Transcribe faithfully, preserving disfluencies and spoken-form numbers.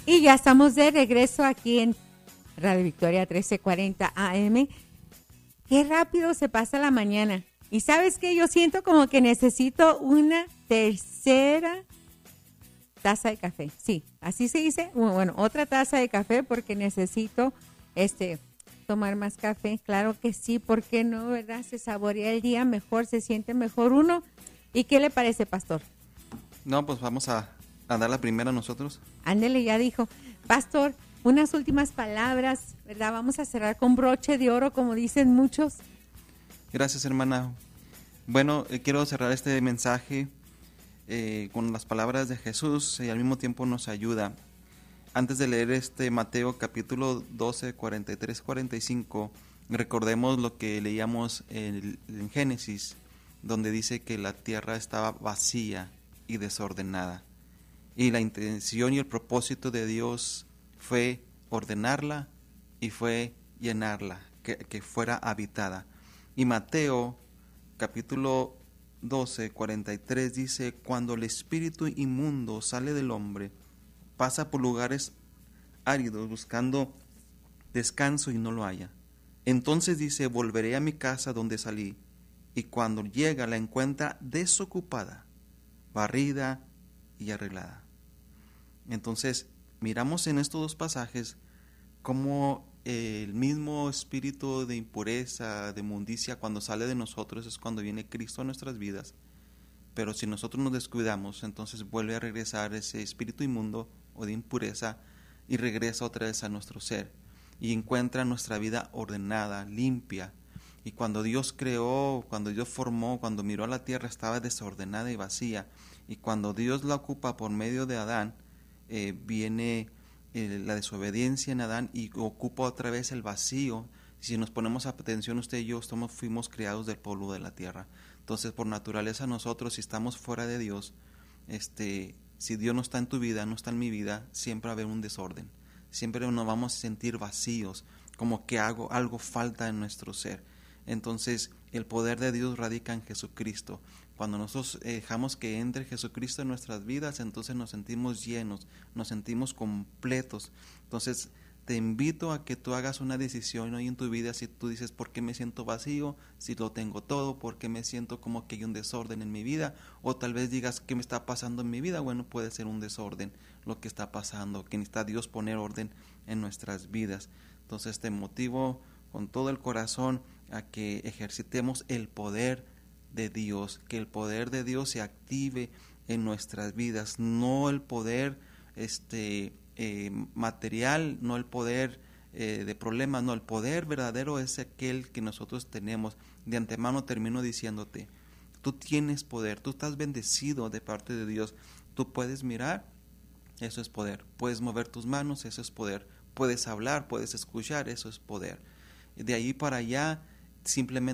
Y ya estamos de regreso aquí en Radio Victoria trece cuarenta A M. Qué rápido se pasa la mañana. Y ¿sabes qué? Yo siento como que necesito una tercera taza de café. Sí, así se dice. Bueno, otra taza de café porque necesito este tomar más café. Claro que sí, ¿por qué no, verdad? Se saborea el día mejor, se siente mejor uno. ¿Y qué le parece, pastor? No, pues vamos a, a dar la primera nosotros. Ándele, ya dijo. Pastor, unas últimas palabras, ¿verdad? Vamos a cerrar con broche de oro, como dicen muchos. Gracias, hermana. Bueno, eh, quiero cerrar este mensaje eh, con las palabras de Jesús y al mismo tiempo nos ayuda. Antes de leer este Mateo capítulo doce, cuarenta y tres, cuarenta y cinco, recordemos lo que leíamos en, en Génesis, donde dice que la tierra estaba vacía y desordenada. Y la intención y el propósito de Dios fue ordenarla y fue llenarla, que, que fuera habitada. Y Mateo capítulo doce, cuarenta y tres dice, cuando el espíritu inmundo sale del hombre, pasa por lugares áridos buscando descanso y no lo halla. Entonces dice, volveré a mi casa donde salí, y cuando llega la encuentra desocupada, barrida y arreglada. Entonces, miramos en estos dos pasajes cómo el mismo espíritu de impureza, de inmundicia, cuando sale de nosotros es cuando viene Cristo a nuestras vidas. Pero si nosotros nos descuidamos, entonces vuelve a regresar ese espíritu inmundo o de impureza y regresa otra vez a nuestro ser y encuentra nuestra vida ordenada, limpia. Y cuando Dios creó, cuando Dios formó, cuando miró a la tierra estaba desordenada y vacía. Y cuando Dios la ocupa por medio de Adán, eh, viene eh, la desobediencia en Adán y ocupa otra vez el vacío. Si nos ponemos atención, usted y yo estamos, fuimos creados del polvo de la tierra. Entonces, por naturaleza nosotros, si estamos fuera de Dios, este, si Dios no está en tu vida, no está en mi vida, siempre va a haber un desorden. Siempre nos vamos a sentir vacíos, como que algo, algo falta en nuestro ser. Entonces, el poder de Dios radica en Jesucristo. Cuando nosotros dejamos que entre Jesucristo en nuestras vidas, entonces nos sentimos llenos, nos sentimos completos. Entonces, te invito a que tú hagas una decisión hoy en tu vida. Si tú dices, ¿por qué me siento vacío? Si lo tengo todo, ¿por qué me siento como que hay un desorden en mi vida? O tal vez digas, ¿qué me está pasando en mi vida? Bueno, puede ser un desorden lo que está pasando, que necesita Dios poner orden en nuestras vidas. Entonces te motivo con todo el corazón a que ejercitemos el poder de Dios, que el poder de Dios se active en nuestras vidas, no el poder este Eh, material, no el poder eh, de problemas, no, el poder verdadero es aquel que nosotros tenemos. De antemano termino diciéndote, tú tienes poder, tú estás bendecido de parte de Dios, tú puedes mirar, eso es poder, puedes mover tus manos, eso es poder, puedes hablar, puedes escuchar, eso es poder. De ahí para allá, simplemente